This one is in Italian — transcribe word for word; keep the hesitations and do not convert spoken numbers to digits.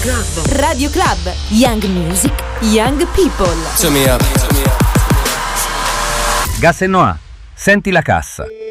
Club. Radio Club. Young Music, Young People. Gas e Noah, senti la cassa.